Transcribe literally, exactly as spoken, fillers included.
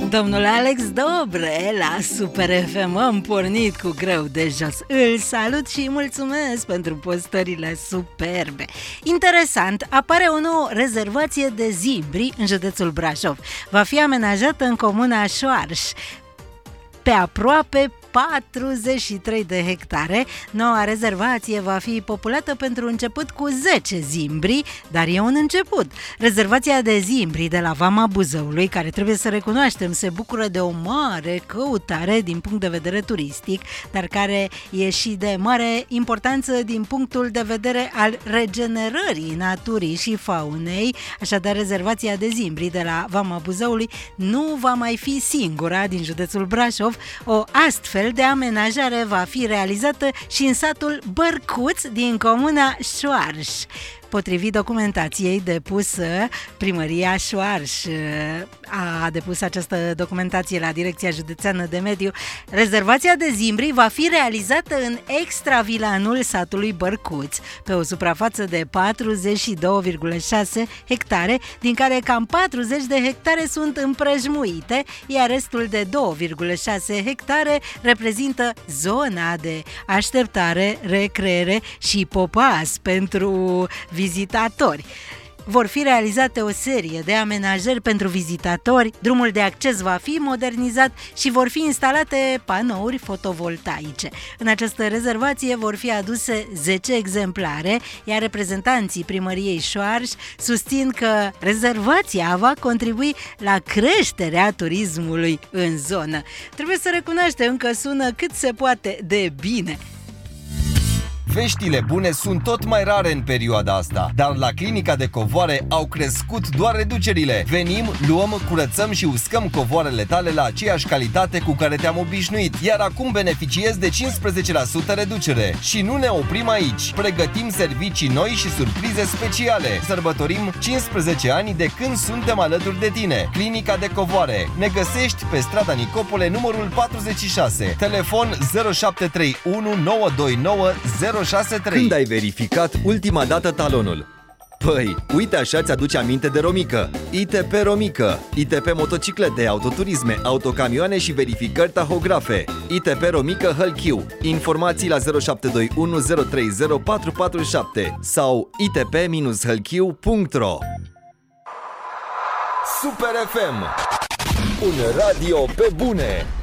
Domnul Alex Dobre la Super F M. Am pornit cu greu de jos. Îl salut și îi mulțumesc pentru postările superbe. Interesant, apare o nouă rezervație de Zimbri în județul Brașov. Va fi amenajată în comuna Șoarș, pe aproape patruzeci și trei de hectare. Noua rezervație va fi populată pentru început cu zece zimbri, dar e un început. Rezervația de zimbri de la Vama Buzăului, care trebuie să recunoaștem se bucură de o mare căutare din punct de vedere turistic, dar care e și de mare importanță din punctul de vedere al regenerării naturii și faunei. Așadar, rezervația de zimbri de la Vama Buzăului nu va mai fi singura din județul Brașov. O astfel de amenajare va fi realizată și în satul Bărcuț din comuna Șoarș. Potrivit documentației depusă, Primăria Șoarș a depus această documentație la Direcția Județeană de Mediu. Rezervația de zimbri va fi realizată în extravilanul satului Bărcuț, pe o suprafață de patruzeci și doi virgulă șase hectare, din care cam patruzeci de hectare sunt împrejmuite, iar restul de doi virgulă șase hectare reprezintă zona de așteptare, recreere și popas pentru vizitatori. Vor fi realizate o serie de amenajări pentru vizitatori, drumul de acces va fi modernizat și vor fi instalate panouri fotovoltaice. În această rezervație vor fi aduse zece exemplare, iar reprezentanții Primăriei Șoarș susțin că rezervația va contribui la creșterea turismului în zonă. Trebuie să recunoaștem că sună cât se poate de bine. Veștile bune sunt tot mai rare în perioada asta, dar la Clinica de Covoare au crescut doar reducerile. Venim, luăm, curățăm și uscăm covoarele tale la aceeași calitate cu care te-am obișnuit, iar acum beneficiezi de cincisprezece la sută reducere. Și nu ne oprim aici. Pregătim servicii noi și surprize speciale. Sărbătorim cincisprezece ani de când suntem alături de tine. Clinica de Covoare. Ne găsești pe strada Nicopole, numărul patruzeci și șase. Telefon zero șapte trei unu nouă doi nouă zero șase trei. Când ai verificat ultima dată talonul? Păi, uite așa ți-aduce aminte de Romică. I T P Romică. I T P motociclete, autoturisme, autocamioane și verificări tahografe. I T P Romică Hălchiu. Informații la zero șapte doi unu zero trei zero patru patru șapte sau i t p hălchiu punct r o. Super F M. Un radio pe bune.